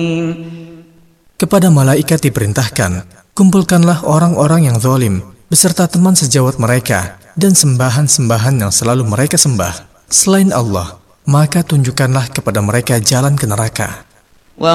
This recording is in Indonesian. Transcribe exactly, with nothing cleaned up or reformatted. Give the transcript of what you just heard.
Kepada malaikat diperintahkan, kumpulkanlah orang-orang yang zalim beserta teman sejawat mereka dan sembahan-sembahan yang selalu mereka sembah selain Allah, maka tunjukkanlah kepada mereka jalan ke neraka.